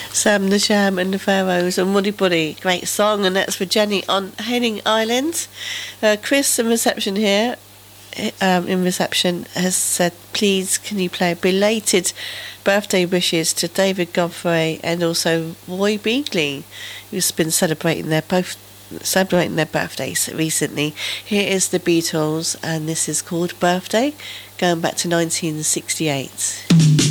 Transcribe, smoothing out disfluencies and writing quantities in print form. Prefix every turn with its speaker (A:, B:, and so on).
A: Sam the Sham and the Pharaohs and Woody Buddy. Great song, and that's for Jenny on Henning Island. Chris in reception here, in reception, has said, please can you play belated birthday wishes to David Godfrey and also Roy Beagley, who's been celebrating their birthdays recently. Here is the Beatles, and this is called Birthday, going back to 1968.